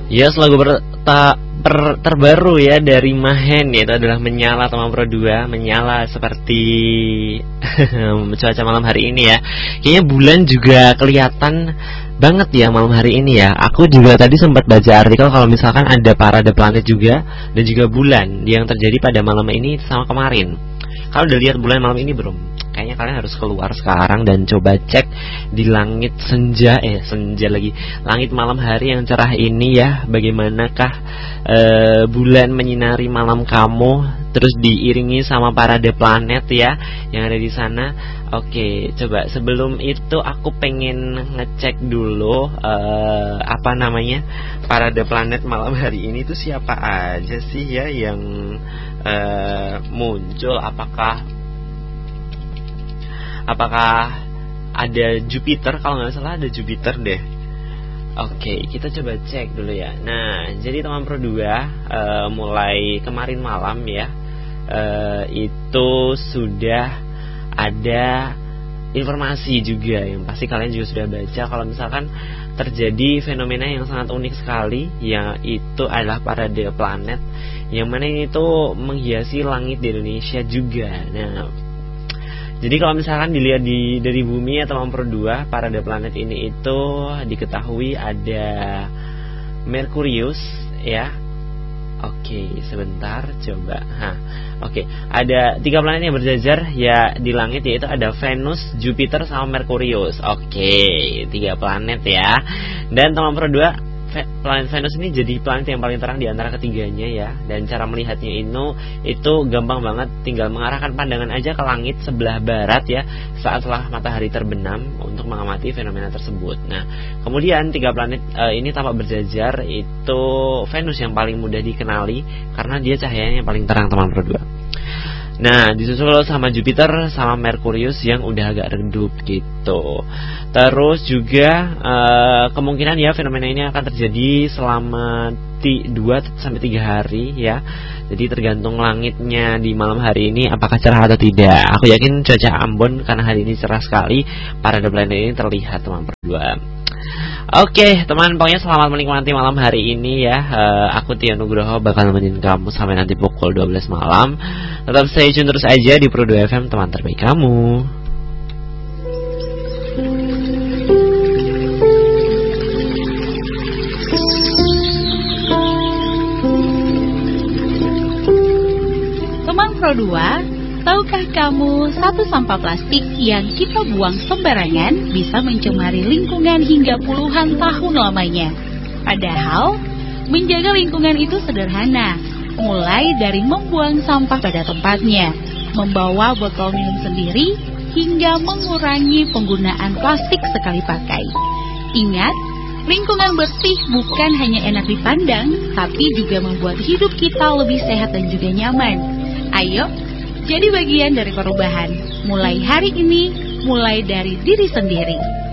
Yes, lagu terbaru ya dari Mahen, yaitu adalah Menyala teman Pro 2. Menyala seperti cuaca malam hari ini ya. Kayaknya bulan juga kelihatan banget ya malam hari ini ya. Aku juga tadi sempat baca artikel kalau misalkan ada parade planet juga dan juga bulan yang terjadi pada malam ini sama kemarin. Kalau udah lihat bulan malam ini belum? Kayaknya kalian harus keluar sekarang dan coba cek di langit senja lagi, langit malam hari yang cerah ini ya. Bagaimanakah bulan menyinari malam kamu, terus diiringi sama parade planet ya yang ada di sana. Oke, coba sebelum itu aku pengen ngecek dulu parade planet malam hari ini tuh siapa aja sih ya yang muncul. Apakah ada Jupiter? Kalau nggak salah ada Jupiter deh. Oke, kita coba cek dulu ya. Nah, jadi teman Pro 2 mulai kemarin malam ya, itu sudah ada informasi juga yang pasti kalian juga sudah baca. Kalau misalkan terjadi fenomena yang sangat unik sekali, yaitu adalah parade planet, yang mana itu menghiasi langit di Indonesia juga. Nah, jadi kalau misalkan dilihat dari bumi ya teman Pro 2, parade planet ini itu diketahui ada Merkurius ya. Oke, sebentar coba. Oke, ada 3 planet yang berjajar ya di langit, yaitu ada Venus, Jupiter sama Merkurius. Oke, 3 planet ya. Dan teman Pro 2, planet Venus ini jadi planet yang paling terang di antara ketiganya ya. Dan cara melihatnya itu gampang banget, tinggal mengarahkan pandangan aja ke langit sebelah barat ya setelah matahari terbenam untuk mengamati fenomena tersebut. Nah, kemudian 3 planet ini tampak berjajar. Itu Venus yang paling mudah dikenali karena dia cahayanya yang paling terang teman Pro 2. Nah, disusul sama Jupiter sama Merkurius yang udah agak redup gitu. Terus juga kemungkinan ya fenomena ini akan terjadi selama 2-3 hari ya. Jadi tergantung langitnya di malam hari ini apakah cerah atau tidak. Aku yakin cuaca Ambon karena hari ini cerah sekali, parade planet ini terlihat teman Pro 2. Oke teman, pokoknya selamat menikmati malam hari ini ya. Aku Tio Nugroho bakal nemenin kamu sampai nanti pukul 12 malam. Tetap stay tune terus aja di Pro 2 FM, teman terbaik kamu. Teman Pro 2, tahukah kamu satu sampah plastik yang kita buang sembarangan bisa mencemari lingkungan hingga puluhan tahun lamanya? Padahal, menjaga lingkungan itu sederhana, mulai dari membuang sampah pada tempatnya, membawa botol minum sendiri, hingga mengurangi penggunaan plastik sekali pakai. Ingat, lingkungan bersih bukan hanya enak dipandang, tapi juga membuat hidup kita lebih sehat dan juga nyaman. Ayo, jadi bagian dari perubahan. Mulai hari ini, mulai dari diri sendiri.